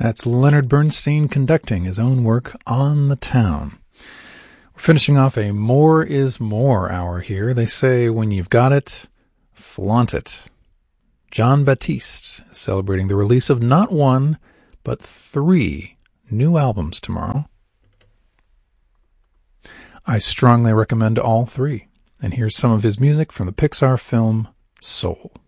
That's Leonard Bernstein conducting his own work on the town. We're finishing off a More is More hour here. They say when you've got it, flaunt it. Jon Batiste is celebrating the release of not one, but 3 new albums tomorrow. I strongly recommend all 3. And here's some of his music from the Pixar film Soul.